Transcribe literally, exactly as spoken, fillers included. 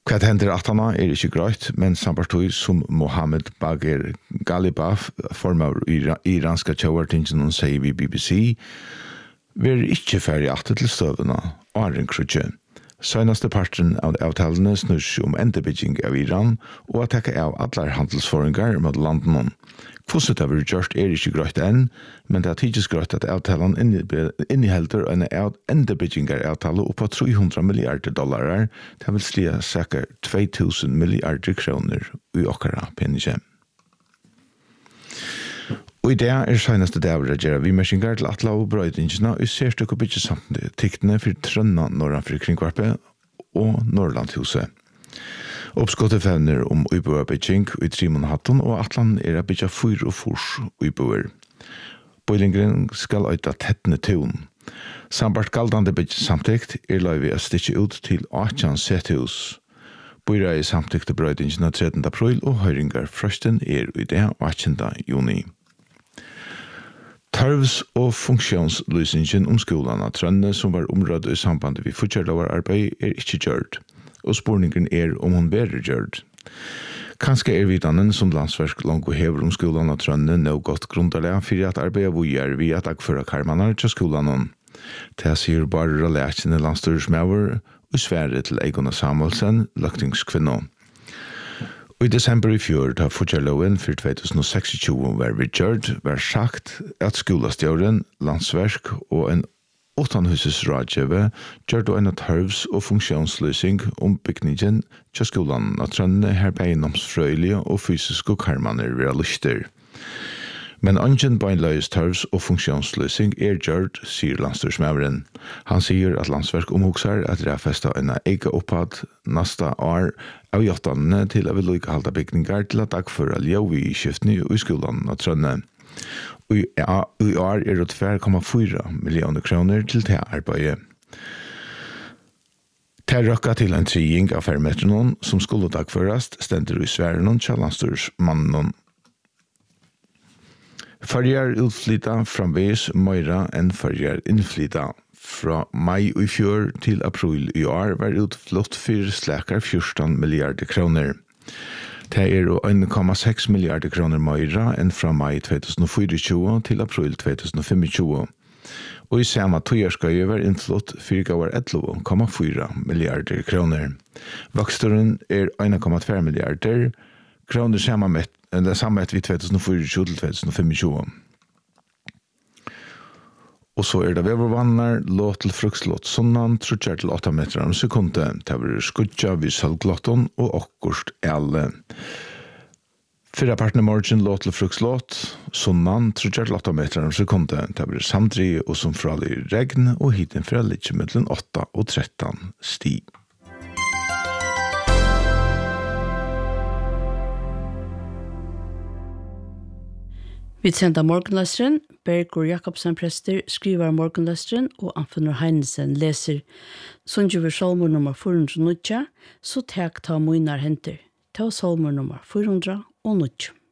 Hva hender at han er ikke grøyt, men samtidig som Mohammed Bagher Ghalibaf, former iranske tjauartingen, sier vi B B C, vi er ikke ferdig atter til støvene, og er en krutje. Søgneste parten av avtalene snur seg om endebygging av Iran, og at takke av alle handelsføringer mot landene. Hvordan det har vært gjort er ikke grøyt enn, men det er tidligst grøyt at avtalen innehelder en endebyggingar avtale opp på tre hundre milliarder dollarer, det vil slia sikkert to tusen milliarder kroner i okkara penige. Og i det er seneste dæver å gjøre vimersingar til atla og brøydingene og ser stykke byggje samtidig tiktene for trønna norranfri kringkvarpe og Norrlandhuset. Oppskottet fevner om uiboerbygging i Trimonhatten og atlan er å byggja fyr og fors uiboer. Bøylingren skal øyta tettene tun. Sambart galdande byggje samtidigt er løyvi å stitje ut til Atjan Sethus. Bøyra i samtidigt til brøydingene trettende april og høyringar frøsten er i det attjende juni. Tarvs- og funksjonsløsningen om skolen av Trønne som var området i samband med fortjellovararbeid er ikke gjørt, og spurningen er om hun bedre gjørt. Kanskje er vidanen som landsverk langt og hever om skolen av Trønne nå godt grunderlig for at arbeidet vujer vi at akføra karmanar til skolen. Det sier bare relasjene landstyrsmøver og svære til Egon Samuelsen, løktingskvinne. Og i desember i fjor, da fortjelloven for to tusen og tjueseks var vidgjørt, var sagt at skolastjøren, landsverk og en åttanhuses rådgjøve gjør da en tarvs- og funksjonsløsning om bygningen til skolen av Trønne her beinomsfrøyelige og fysiske karmaner ved lyster. Men ungen beinløys tarvs- og funksjonsløsning er gjørt, sier landstyrsmøveren. Han sier at landsverk omhoksar at det er festet en egen opphad neste år av jottanene til å vedlikehalde bygninger til at dagføra ljøvi i skiftene i skolen av Trønne. Og i år er det to komma fire millioner kroner til det arbeidet. Det røkka til en triing av fermeterne som skulle dagførast stender i sværen til landstyrsmannen. Førjar utflytta framveis møyra enn førjar innflytta. Fra mai i fjør til april i år var utflott for slækar fjorton milliarder kroner. Det er one komma seks milliarder kroner møyra enn fra mai to tusen og tjuefire til april to tusen og tjuefem. Og i samme tøyarskøye var innflott for elleve komma fire milliarder kroner. Voksteren er one komma två milliarder kroner samme med det samme etter vi to tusen og tjuefire til to tusen og tjuefem. Og så er det vevervannar, låt til frukslått sonnan, trutjar til åtta meter om sekundet. Det var skudja vid salglåtton og okkurst alle. Fyra partene morgen låt til frukslått, sonnan, trutjar til åtta meter om sekundet. Det var samtri og som fralig regn og hiten fra litt mellom åtta og tretton sti. Vi sender morgenløseren, Bergur Jakobsen prester skriver morgenløseren og Anfinnur Heinesen leser. Sundjuver solmur nummer fire hundre og nitton, så tek ta munar henter. Ta solmur nummer fire hundre og nitton.